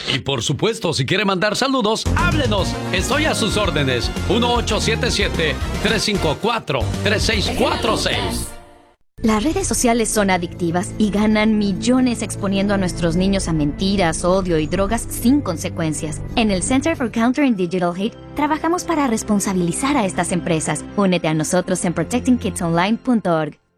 Y por supuesto, si quiere mandar saludos, háblenos. Estoy a sus órdenes. 1877-354-3646. Las redes sociales son adictivas y ganan millones exponiendo a nuestros niños a mentiras, odio y drogas sin consecuencias. En el Center for Countering Digital Hate trabajamos para responsabilizar a estas empresas. Únete a nosotros en protectingkidsonline.org.